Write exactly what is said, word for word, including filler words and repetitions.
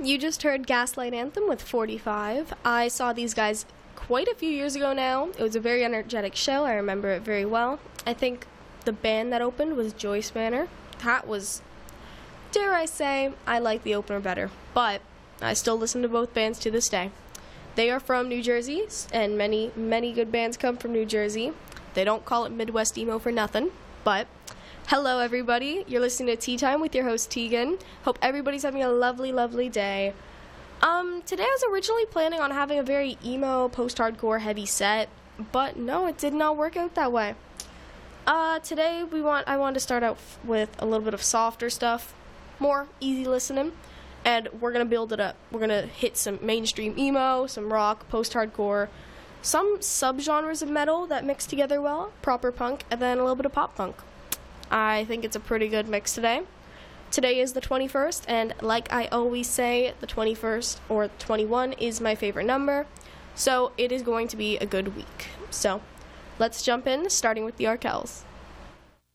You just heard Gaslight Anthem with forty-five. I saw these guys quite a few years ago now. It was a very energetic show. I remember it very well. I think the band that opened was Joyce Manor. That was, dare I say, I like the opener better. But I still listen to both bands to this day. They are from New Jersey, and many, many good bands come from New Jersey. They don't call it Midwest Emo for nothing, but hello, everybody. You're listening to Tea Time with your host, Tegan. Hope everybody's having a lovely, lovely day. Um, today I was originally planning on having a very emo, post-hardcore heavy set, but no, it did not work out that way. Uh, today we want, I wanted to start out f- with a little bit of softer stuff, more easy listening, and we're gonna build it up. We're gonna hit some mainstream emo, some rock, post-hardcore, some subgenres of metal that mix together well, proper punk, and then a little bit of pop punk. I think it's a pretty good mix today. Today is the twenty-first, and like I always say, the twenty-first or twenty-one is my favorite number, so it is going to be a good week. So let's jump in, starting with the Arkells.